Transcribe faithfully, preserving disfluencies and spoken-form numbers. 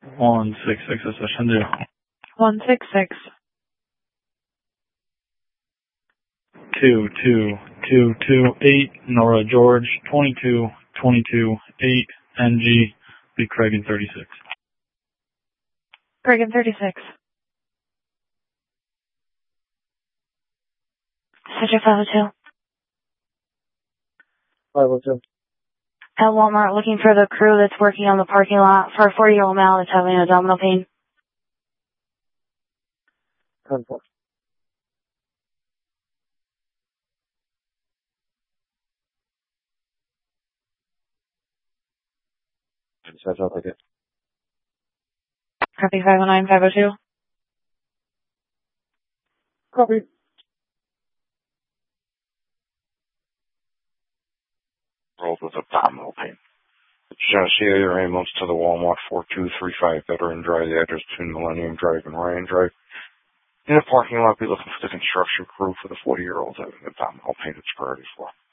one six six, that's a Shindu. one six six. two two two two eight, Nora George, twenty-two twenty-two eight, N G, be Craig thirty-six. Craig thirty-six. Subject five oh two. five oh two. At Walmart, looking for the crew that's working on the parking lot for a forty-year-old male that's having abdominal pain. ten four. Dispatch, I'll take it. Copy five oh nine, five oh two. Copy. Rolled with abdominal pain. Genesee Air ambulance to the Walmart four two three five Veteran Drive, the address between Millennium Drive and Ryan Drive. In the parking lot, be looking for the construction crew for the forty-year-old having abdominal pain. It's priority four.